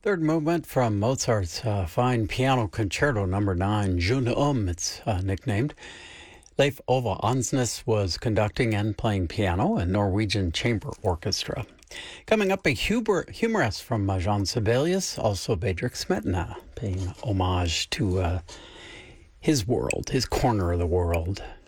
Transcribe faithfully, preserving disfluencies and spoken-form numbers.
Third movement from Mozart's uh, fine piano concerto number nine, June Um, it's uh, nicknamed. Leif Ove Ansnes was conducting and playing piano, a Norwegian chamber orchestra. Coming up, a humor, humorous from uh, Jean Sibelius, also Bedřich Smetana, paying homage to uh, his world, his corner of the world.